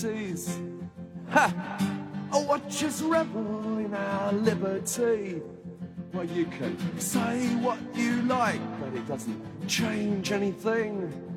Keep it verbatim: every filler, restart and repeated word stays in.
seas. Ha! Oh, watch us revel in our liberty. Well, you can say what you like, but it doesn't change anything.